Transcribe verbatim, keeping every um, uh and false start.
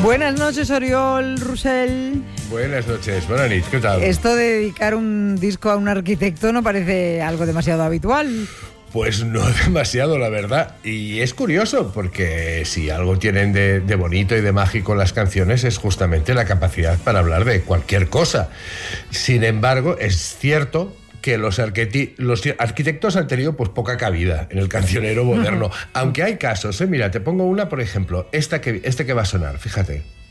Buenas noches, Oriol Rosell. Buenas noches, buenas noches, ¿qué tal? Esto de dedicar un disco a un arquitecto no parece algo demasiado habitual. Pues no demasiado, la verdad. Y es curioso, porque si algo tienen de, de bonito y de mágico las canciones es justamente la capacidad para hablar de cualquier cosa. Sin embargo, es cierto que los, arqueti- los arquitectos han tenido pues poca cabida en el cancionero moderno. Aunque hay casos, ¿eh? Mira, te pongo una, por ejemplo, esta que, este que va a sonar, fíjate.